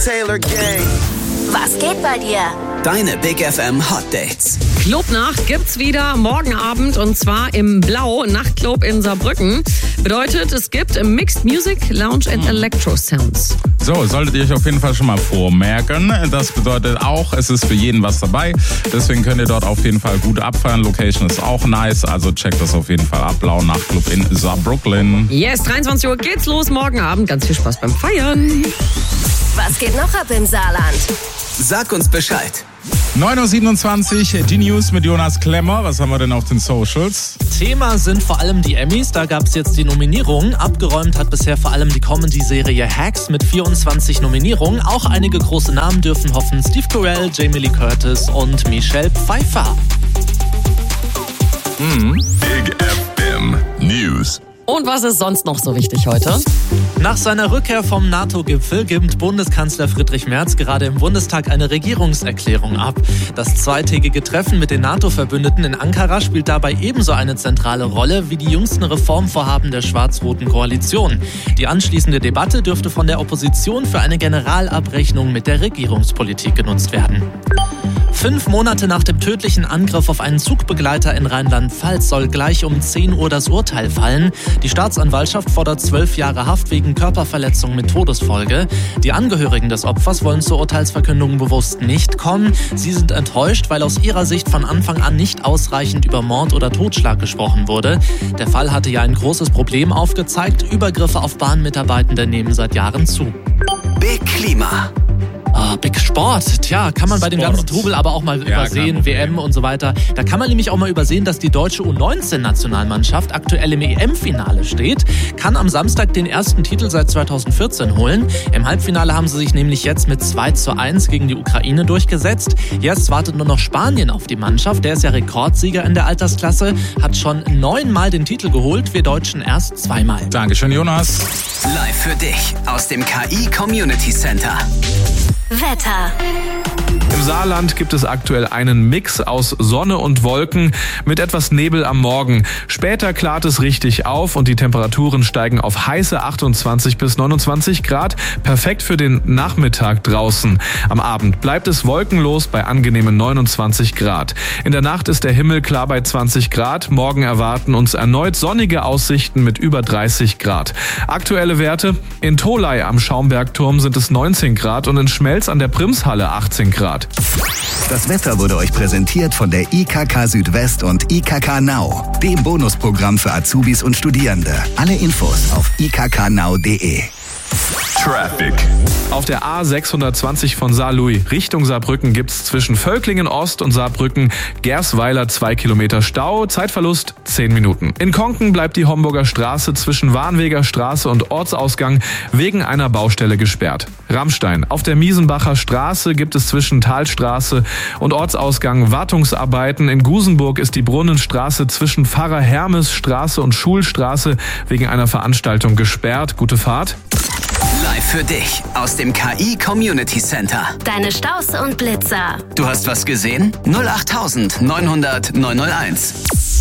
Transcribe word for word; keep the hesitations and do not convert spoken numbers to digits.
Taylor Gang. Was geht bei dir? Deine Big F M Hot Dates. Clubnacht gibt's wieder morgen Abend und zwar im Blau Nachtclub in Saarbrücken. Bedeutet, es gibt Mixed Music, Lounge and Electro Sounds. So, solltet ihr euch auf jeden Fall schon mal vormerken. Das bedeutet auch, es ist für jeden was dabei. Deswegen könnt ihr dort auf jeden Fall gut abfeiern. Location ist auch nice, also checkt das auf jeden Fall ab. Blau Nachtclub in Saarbrücken. Yes, dreiundzwanzig Uhr geht's los morgen Abend. Ganz viel Spaß beim Feiern. Was geht noch ab im Saarland? Sag uns Bescheid. neun Uhr siebenundzwanzig, die News mit Jonas Klemmer. Was haben wir denn auf den Socials? Thema sind vor allem die Emmys. Da gab es jetzt die Nominierungen. Abgeräumt hat bisher vor allem die Comedy-Serie Hacks mit vierundzwanzig Nominierungen. Auch einige große Namen dürfen hoffen. Steve Carell, Jamie Lee Curtis und Michelle Pfeiffer. Mhm. Big F M News. Und was ist sonst noch so wichtig heute? Nach seiner Rückkehr vom NATO-Gipfel gibt Bundeskanzler Friedrich Merz gerade im Bundestag eine Regierungserklärung ab. Das zweitägige Treffen mit den NATO-Verbündeten in Ankara spielt dabei ebenso eine zentrale Rolle wie die jüngsten Reformvorhaben der schwarz-roten Koalition. Die anschließende Debatte dürfte von der Opposition für eine Generalabrechnung mit der Regierungspolitik genutzt werden. Fünf Monate nach dem tödlichen Angriff auf einen Zugbegleiter in Rheinland-Pfalz soll gleich um zehn Uhr das Urteil fallen. Die Staatsanwaltschaft fordert zwölf Jahre Haft wegen Körperverletzung mit Todesfolge. Die Angehörigen des Opfers wollen zur Urteilsverkündung bewusst nicht kommen. Sie sind enttäuscht, weil aus ihrer Sicht von Anfang an nicht ausreichend über Mord oder Totschlag gesprochen wurde. Der Fall hatte ja ein großes Problem aufgezeigt. Übergriffe auf Bahnmitarbeitende nehmen seit Jahren zu. Big Klima. Oh, Big Sport, tja, kann man bei dem ganzen Trubel aber auch mal Ja, übersehen, klar. W M und so weiter. Da kann man nämlich auch mal übersehen, dass die deutsche U neunzehn Nationalmannschaft aktuell im E M-Finale steht, kann am Samstag den ersten Titel seit zweitausendvierzehn holen. Im Halbfinale haben sie sich nämlich jetzt mit zwei zu eins gegen die Ukraine durchgesetzt. Jetzt wartet nur noch Spanien auf die Mannschaft, der ist ja Rekordsieger in der Altersklasse, hat schon neunmal den Titel geholt, wir Deutschen erst zweimal. Dankeschön, Jonas. Live für dich aus dem K I Community Center. Wetter. Im Saarland gibt es aktuell einen Mix aus Sonne und Wolken mit etwas Nebel am Morgen. Später klart es richtig auf und die Temperaturen steigen auf heiße achtundzwanzig bis neunundzwanzig Grad. Perfekt für den Nachmittag draußen. Am Abend bleibt es wolkenlos bei angenehmen neunundzwanzig Grad. In der Nacht ist der Himmel klar bei zwanzig Grad. Morgen erwarten uns erneut sonnige Aussichten mit über dreißig Grad. Aktuelle Werte: in Tholey am Schaumbergturm sind es neunzehn Grad und in Schmelz an der Primshalle achtzehn Grad. Das Wetter wurde euch präsentiert von der I K K Südwest und I K K Now, dem Bonusprogramm für Azubis und Studierende. Alle Infos auf i k k now punkt d e. Traffic. Auf der A sechshundertzwanzig von Saarlouis Richtung Saarbrücken gibt's zwischen Völklingen Ost und Saarbrücken Gersweiler zwei Kilometer Stau, Zeitverlust zehn Minuten. In Konken bleibt die Homburger Straße zwischen Warnweger Straße und Ortsausgang wegen einer Baustelle gesperrt. Rammstein. Auf der Miesenbacher Straße gibt es zwischen Talstraße und Ortsausgang Wartungsarbeiten. In Gusenburg ist die Brunnenstraße zwischen Pfarrer Hermes Straße und Schulstraße wegen einer Veranstaltung gesperrt. Gute Fahrt. Live für dich aus dem K I Community Center. Deine Staus und Blitzer. Du hast was gesehen? null acht neunhundert neunhunderт neunhunderteins.